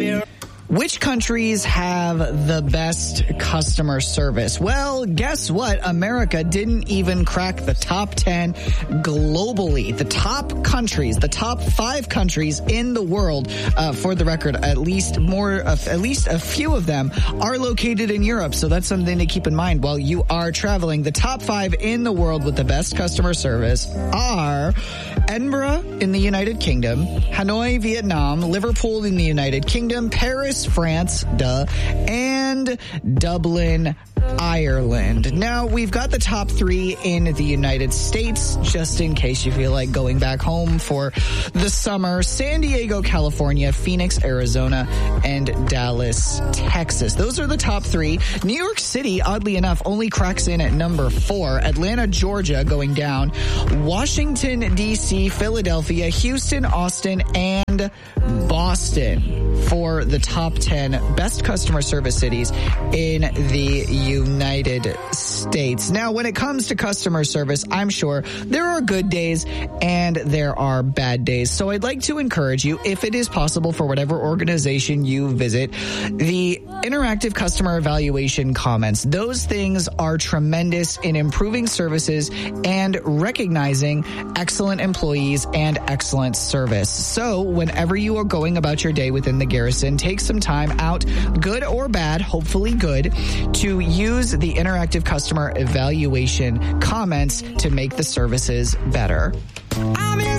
baby. Which countries have the best customer service? Well, guess what? America didn't even crack the top 10 globally. The top countries, the top 5 countries in the world, for the record, at least a few of them are located in Europe. So that's something to keep in mind while you are traveling. The top 5 in the world with the best customer service are Edinburgh in the United Kingdom, Hanoi, Vietnam, Liverpool in the United Kingdom, Paris, France, and Dublin, Ireland. Now, we've got the top 3 in the United States, just in case you feel like going back home for the summer. San Diego, California, Phoenix, Arizona, and Dallas, Texas. Those are the top 3. New York City, oddly enough, only cracks in at number 4. Atlanta, Georgia, going down. Washington, D.C., Philadelphia, Houston, Austin, and Boston for the top 10 best customer service cities in the United States. Now, when it comes to customer service, I'm sure there are good days and there are bad days. So I'd like to encourage you, if it is possible for whatever organization you visit, the interactive customer evaluation comments. Those things are tremendous in improving services and recognizing excellent employees and excellent service. So whenever you are going about your day within the Garrison, take some time out, good or bad, hopefully good, to use the interactive customer evaluation comments to make the services better. I'm in